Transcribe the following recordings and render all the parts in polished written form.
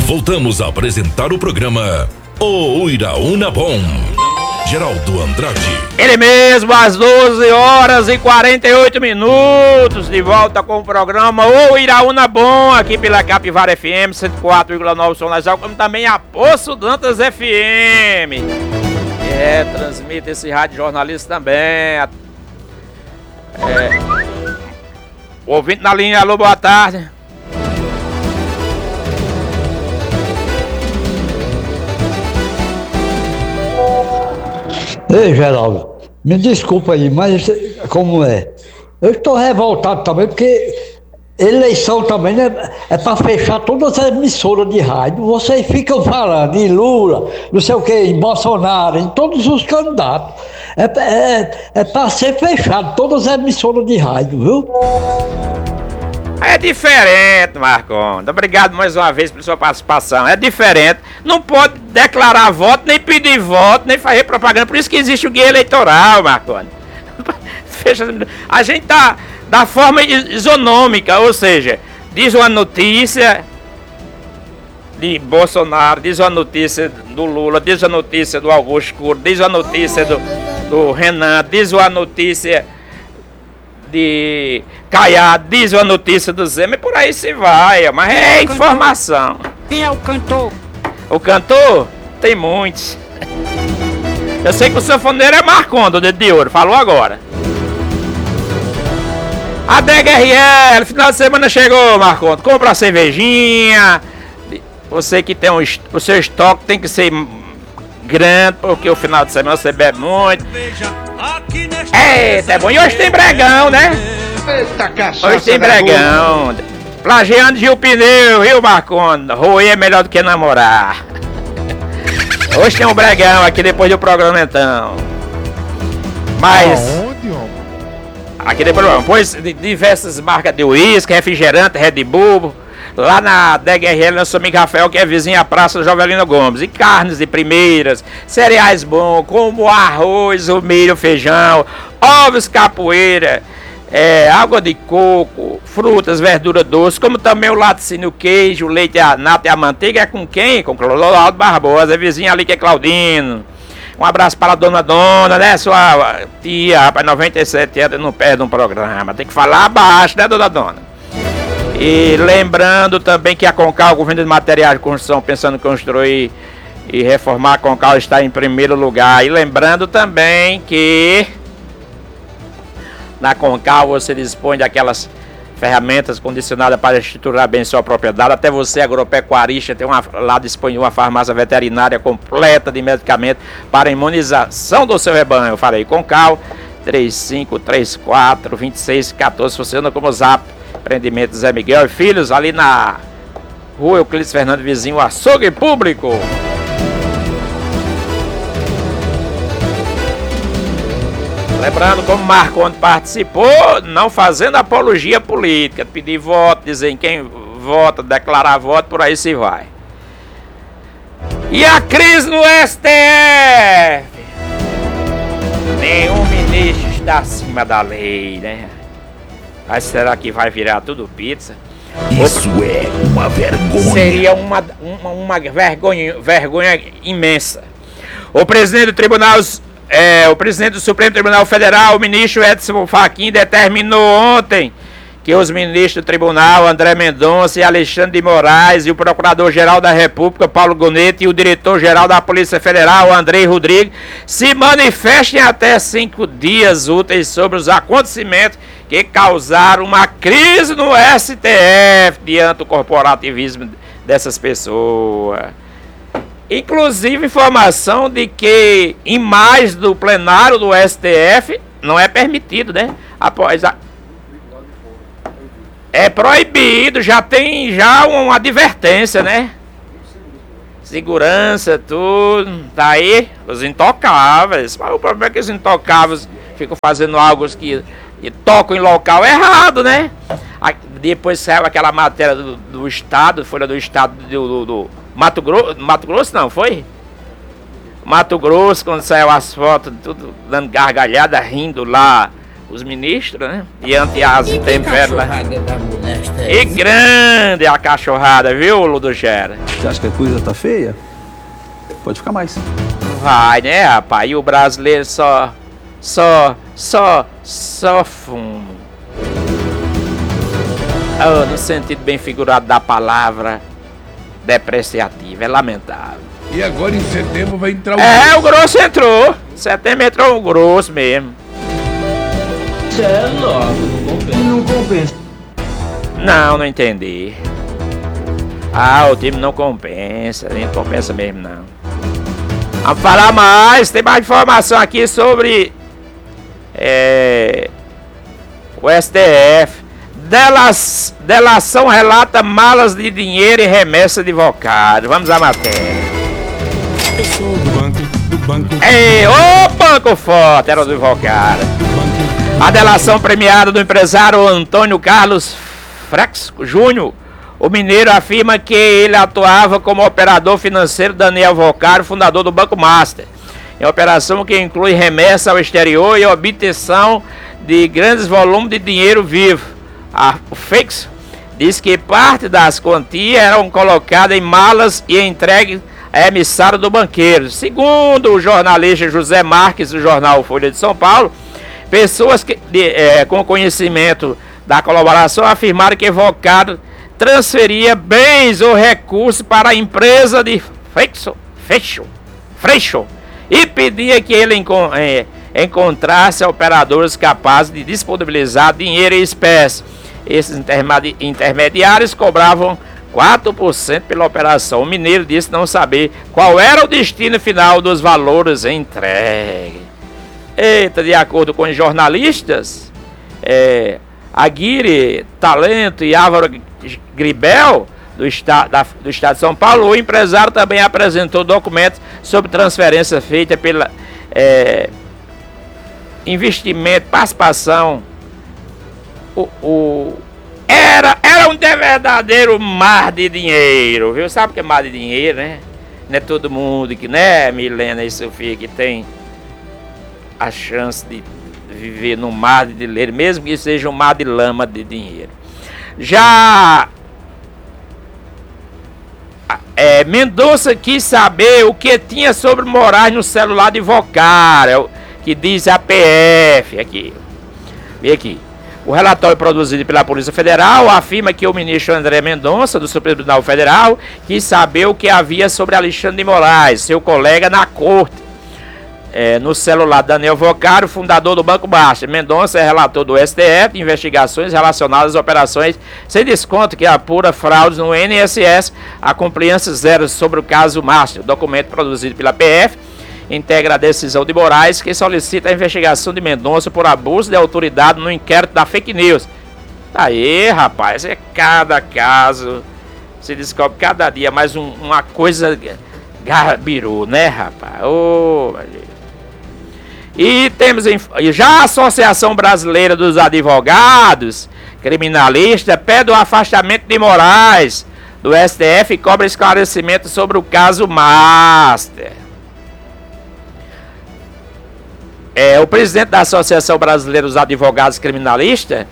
voltamos a apresentar o programa O Iraúna Bom. Geraldo Andrade. Ele mesmo, às 12h48, de volta com o programa O Iraúna Bom, aqui pela Capivara FM 104,9 São Nasal, como também a Poço Dantas FM. Transmite esse rádio jornalista também. O ouvinte na linha, alô, boa tarde. Ei, Geraldo, me desculpa aí, mas como é? Eu estou revoltado também, porque eleição também, né, é para fechar todas as emissoras de rádio. Vocês ficam falando em Lula, não sei o que, em Bolsonaro, em todos os candidatos. É para ser fechado todas as emissoras de rádio, viu? É diferente, Marcondes. Obrigado mais uma vez pela sua participação. É diferente. Não pode declarar voto, nem pedir voto, nem fazer propaganda. Por isso que existe o guia eleitoral, Marcondes. A gente tá da forma isonômica, ou seja, diz uma notícia de Bolsonaro, diz uma notícia do Lula, diz uma notícia do Augusto Cury, diz uma notícia do Renan, diz uma notícia de Caiado, diz uma notícia do Zé, mas por aí se vai, mas é informação. Quem é o cantor? O cantor? Tem muitos. Eu sei que o sanfoneiro é Marcondes, o Dedo de Ouro, falou agora. A DGRL, final de semana chegou, Marcondes. Compra a cervejinha. Você que tem o seu estoque tem que ser grande, porque o final de semana você bebe muito. Eita, é bom. E hoje tem bregão, né? Eita, cachaça. Hoje tem bregão. Plagiando Gil Pneu, viu, Marcondes? Roer é melhor do que namorar. Hoje tem um bregão aqui depois do programa, então. Mas... aqui depois do programa. Pois diversas marcas de uísque, refrigerante, Red Bull. Lá na DGRL, nosso amigo Rafael, que é vizinho à Praça Jovelino Gomes. E carnes de primeiras, cereais bons, como arroz, o milho, feijão, ovos capoeira, água de coco, frutas, verdura doce, como também o laticínio, o queijo, o leite, a nata e a manteiga. É com quem? Com Clodoaldo Barbosa, é vizinho ali que é Claudino. Um abraço para a dona, né? Sua tia, rapaz, 97 anos, não perde um programa. Tem que falar abaixo, né, dona? E lembrando também que a Concal, governo de materiais de construção, pensando em construir e reformar, a Concal está em primeiro lugar. E lembrando também que na Concal você dispõe daquelas ferramentas condicionadas para estruturar bem sua propriedade. Até você, agropecuarista, tem lá dispõe uma farmácia veterinária completa de medicamentos para a imunização do seu rebanho. Eu falei Concal, 3534-2614, funciona como Zap. Empreendimento Zé Miguel e Filhos, ali na rua Euclides Fernando, vizinho Açougue Público. Lembrando como Marcondes participou, não fazendo apologia política, pedir voto, dizer em quem vota, declarar voto, por aí se vai. E a crise no STF? Nenhum ministro está acima da lei, né? Mas será que vai virar tudo pizza? Isso é uma vergonha. Seria uma vergonha imensa. O presidente do Tribunal, o presidente do Supremo Tribunal Federal, o ministro Edson Fachin, determinou ontem que os ministros do Tribunal, André Mendonça e Alexandre de Moraes, e o Procurador-Geral da República, Paulo Gonetti, e o Diretor-Geral da Polícia Federal, Andrei Rodrigues, se manifestem até 5 dias úteis sobre os acontecimentos que causaram uma crise no STF diante do corporativismo dessas pessoas. Inclusive informação de que em mais do plenário do STF não é permitido, né? Após é proibido, já tem uma advertência, né? Segurança, tudo. Daí os intocáveis. Mas o problema é que os intocáveis ficam fazendo algo que tocam em local errado, né? Depois saiu aquela matéria do Estado, Folha do Estado do Mato Grosso não, foi? Mato Grosso, quando saiu as fotos, tudo dando gargalhada, rindo lá os ministros, né? Diante as intempéries. E grande a cachorrada, viu, Ludogera? Você acha que a coisa tá feia? Pode ficar mais. Vai, né, rapaz? E o brasileiro só fumo. Oh, no sentido bem figurado da palavra depreciativa, é lamentável. E agora em setembro vai entrar o grosso entrou. Setembro entrou o grosso mesmo. Isso é logo, não compensa. Não entendi. O time não compensa, nem compensa mesmo não. Vamos falar mais, tem mais informação aqui sobre o STF. Delação relata malas de dinheiro e remessa de advogado. Vamos à matéria. Eu sou do banco. Ô banco forte, era do advogado. A delação premiada do empresário Antônio Carlos Frexco Júnior. O mineiro afirma que ele atuava como operador financeiro Daniel Vocário, fundador do Banco Master, em operação que inclui remessa ao exterior e obtenção de grandes volumes de dinheiro vivo. O Frexco diz que parte das quantias eram colocadas em malas e entregues a emissário do banqueiro. Segundo o jornalista José Marques, do jornal Folha de São Paulo, pessoas com conhecimento da colaboração afirmaram que Vocário transferia bens ou recursos para a empresa de Freixo e pedia que ele encontrasse operadores capazes de disponibilizar dinheiro em espécie. Esses intermediários cobravam 4% pela operação. O mineiro disse não saber qual era o destino final dos valores entregues. Eita, de acordo com os jornalistas, Aguirre Talento e Álvaro Gribel, do estado de São Paulo, o empresário também apresentou documentos sobre transferência feita pela investimento, participação. Era um verdadeiro mar de dinheiro, viu? Sabe o que é mar de dinheiro, né? Não é todo mundo que, né, Milena e Sofia, que tem a chance de viver num mar de dinheiro, mesmo que seja um mar de lama de dinheiro. Já Mendonça quis saber o que tinha sobre Moraes no celular de Vocário, que diz a PF. Aqui, vem aqui. O relatório produzido pela Polícia Federal afirma que o ministro André Mendonça, do Supremo Tribunal Federal, quis saber o que havia sobre Alexandre de Moraes, seu colega na corte, no celular Daniel Vocário, fundador do Banco Master. Mendonça é relator do STF de investigações relacionadas às operações sem desconto que apura fraudes no INSS, a compliance zero sobre o caso Master. O documento produzido pela PF integra a decisão de Moraes, que solicita a investigação de Mendonça por abuso de autoridade no inquérito da fake news. Aí, rapaz, cada caso, se descobre cada dia mais uma coisa gabiru, né, rapaz? E temos já a Associação Brasileira dos Advogados Criminalistas pede o afastamento de Moraes do STF e cobra esclarecimento sobre o caso Master. O presidente da Associação Brasileira dos Advogados Criminalistas,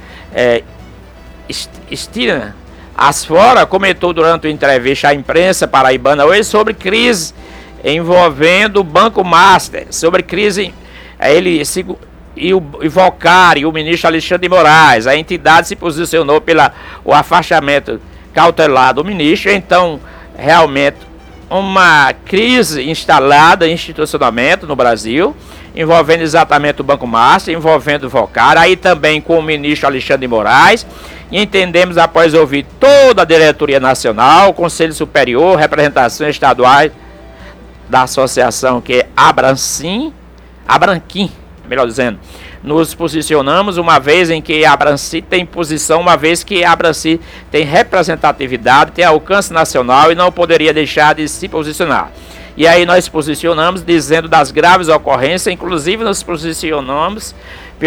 Stina Asfora, comentou durante uma entrevista à imprensa paraibana hoje sobre crise envolvendo o Banco Master, sobre crise e o Vocário e o ministro Alexandre de Moraes. A entidade se posicionou o afastamento cautelar do ministro. Então, realmente, uma crise instalada institucionalmente no Brasil, envolvendo exatamente o Banco Master, envolvendo o Vocário, aí também com o ministro Alexandre de Moraes. E entendemos, após ouvir toda a diretoria nacional, o Conselho Superior, representações estaduais da associação, que é Abranquim, melhor dizendo, nos posicionamos uma vez em que a Abranci tem posição, uma vez que a Abranci tem representatividade, tem alcance nacional e não poderia deixar de se posicionar. E aí nós posicionamos dizendo das graves ocorrências, inclusive nos posicionamos